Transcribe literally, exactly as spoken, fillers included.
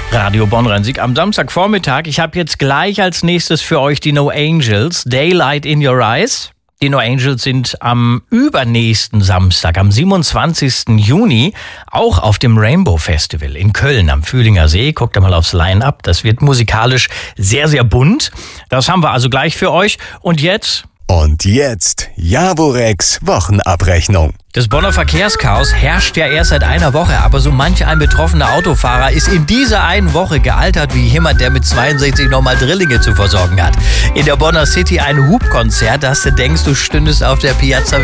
Radio Bonn-Rhein-Sieg am Samstagvormittag. Ich habe jetzt gleich als nächstes für euch die No Angels, Daylight in Your Eyes. Die No Angels sind am übernächsten Samstag, am siebenundzwanzigsten Juni, auch auf dem Rainbow Festival in Köln am Fühlinger See. Guckt da mal aufs Line-Up. Das wird musikalisch sehr, sehr bunt. Das haben wir also gleich für euch. Und jetzt... Und jetzt Javorex Wochenabrechnung. Das Bonner Verkehrschaos herrscht ja erst seit einer Woche, aber so manch ein betroffener Autofahrer ist in dieser einen Woche gealtert wie jemand, der mit zweiundsechzig nochmal Drillinge zu versorgen hat. In der Bonner City ein Hupkonzert, dass du denkst, du stündest auf der Piazza